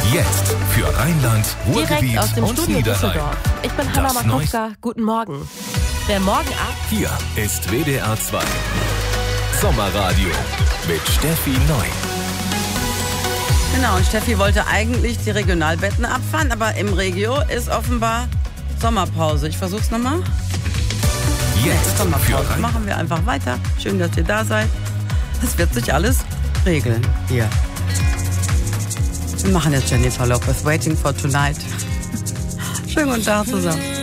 Jetzt für Rheinland, Ruhrgebiet Direkt aus dem und Studio Niederrhein. Düsseldorf. Ich bin Hanna Das Markowska. Guten Morgen. Wer morgen ab? Hier ist WDR 2. Sommerradio mit Steffi Neu. Genau, und Steffi wollte eigentlich die Regionalbetten abfahren, aber im Regio ist offenbar Sommerpause. Ich versuch's nochmal. Jetzt für Sommerpause. Rhein. Machen wir einfach weiter. Schön, dass ihr da seid. Es wird sich alles regeln hier. Wir machen jetzt Jennifer Lopez, Waiting for Tonight. Schönen guten Tag zusammen.